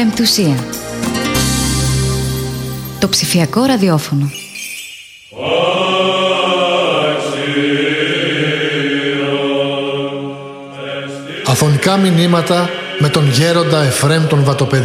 Πεμπτουσία. Το ψηφιακό ραδιόφωνο. Αφωνικά μηνύματα με τον γέροντα Εφραίμ τον Βατοπεδί.